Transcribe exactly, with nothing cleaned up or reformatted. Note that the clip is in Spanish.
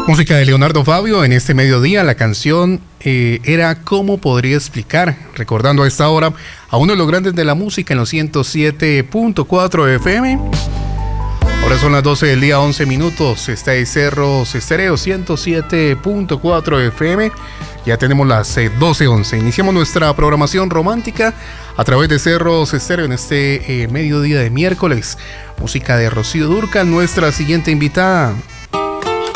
Música de Leonardo Fabio en este mediodía. La canción eh, era ¿Cómo podría explicar? Recordando a esta hora a uno de los grandes de la música en los ciento siete punto cuatro F M. Ahora son las doce del día, once minutos. Está en Cerros Estéreo ciento siete punto cuatro F M. Ya tenemos las eh, doce once. Iniciamos nuestra programación romántica a través de Cerros Estéreo en este eh, mediodía de miércoles. Música de Rocío Dúrcal, nuestra siguiente invitada.